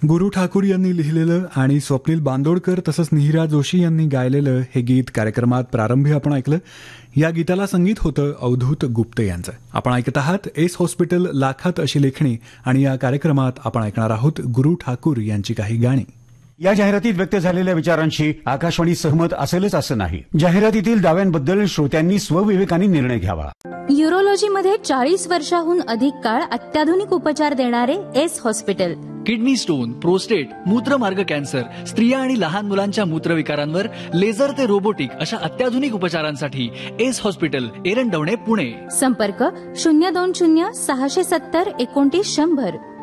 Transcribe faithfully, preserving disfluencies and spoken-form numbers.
गुरु ठाकूर यांनी लिहिलेलं आणि स्वप्नील बांदोडकर तसंच निहिरा जोशी यांनी गायलेलं हे गीत कार्यक्रमात प्रारंभी आपण ऐकलं. या गीताला संगीत होतं अवधूत गुप्ते यांचं. आपण ऐकत आहात एस हॉस्पिटल लाखात अशी लेखणी आणि या कार्यक्रमात आपण ऐकणार आहोत गुरु ठाकूर यांची काही गाणी. या जाहिरातीत व्यक्त झालेल्या विचारांशी आकाशवाणी सहमत असेलच असं नाही. जाहिरातीतील दाव्यांबद्दल श्रोत्यांनी स्वविवेकाने निर्णय घ्यावा. यूरोलॉजीमध्ये चाळीस वर्षाहून अधिक काळ अत्याधुनिक उपचार देणारे S hospital. Kidney stone, prostate, मूत्रमार्ग cancer, स्त्रिया आणि लहान मुलांच्या मूत्रविकारांवर लेझर ते रोबोटिक अशा अत्याधुनिक उपचारांसाठी एस हॉस्पिटल, एरंडवणे, पुणे. संपर्क शून्य दोन शून्य सहाशे सत्तर एकोणतीस शंभर.